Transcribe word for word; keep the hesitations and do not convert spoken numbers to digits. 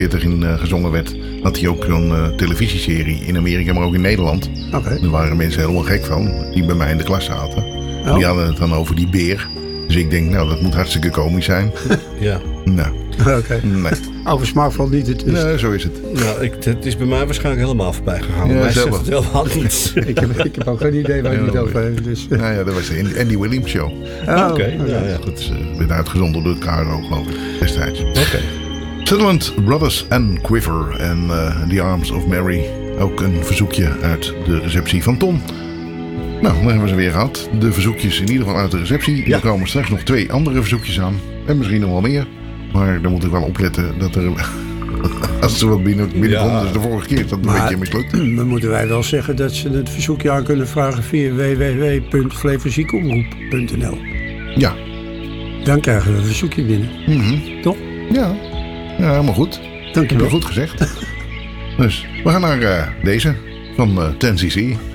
in uh, gezongen werd, had hij ook zo'n uh, televisieserie in Amerika, maar ook in Nederland. Okay. Daar waren mensen helemaal gek van, die bij mij in de klas zaten. Oh. Die hadden het dan over die beer. Dus ik denk, nou, dat moet hartstikke komisch zijn. Ja. Nou, Oké. Okay. Nee. Over smaak valt niet het is. Nee, zo is het. Nou, ik, het is bij mij waarschijnlijk helemaal voorbij gegaan. Ja, mij zelf zegt het helemaal niet. ik, heb, ik heb ook geen idee waar je het over heeft. Dus. Nou ja, dat was de Andy Williams show. Oh, Oké. Okay. Okay. Ja, ja, goed. Ze uh, werd uitgezonden door het K R O, geloof ik, destijds. Oké. Okay. Sutherland Brothers and Quiver en uh, The Arms of Mary. Ook een verzoekje uit de receptie van Ton. Nou, dan hebben we ze weer gehad. De verzoekjes in ieder geval uit de receptie. Ja. Er komen straks nog twee andere verzoekjes aan. En misschien nog wel meer. Maar dan moet ik wel opletten dat er... Als er wat binnen, binnenkomt, ja. Dus de vorige keer is dat een maar, beetje mislukt. Dan moeten wij wel zeggen dat ze het verzoekje aan kunnen vragen via w w w punt flevoziekomroep punt n l. Ja. Dan krijgen we een verzoekje binnen. Mm-hmm. Toch? Ja. Ja, helemaal goed. Dank je wel. Goed gezegd. Dus we gaan naar uh, deze van uh, ten C C.